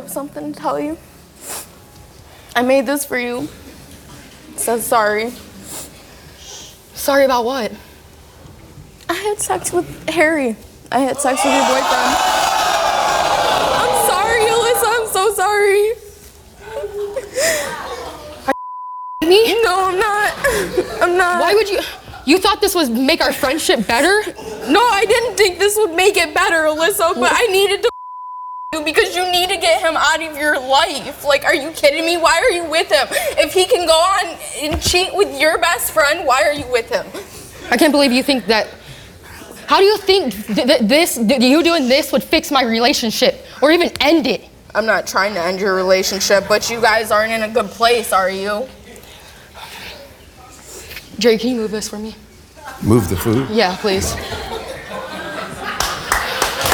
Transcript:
have something to tell you. I made this for you. It says sorry. Sorry about what? I had sex with Harry. I had sex with your boyfriend. I'm sorry, Alyssa. I'm so sorry. Me? No, I'm not. I'm not. Why would you? You thought this would make our friendship better? No, I didn't think this would make it better, Alyssa, but I needed to you because you need to get him out of your life. Like, are you kidding me? Why are you with him? If he can go on and cheat with your best friend, why are you with him? I can't believe you think that. How do you think you doing this would fix my relationship or even end it? I'm not trying to end your relationship, but you guys aren't in a good place, are you? Jerry, can you move this for me? Move the food? Yeah, please.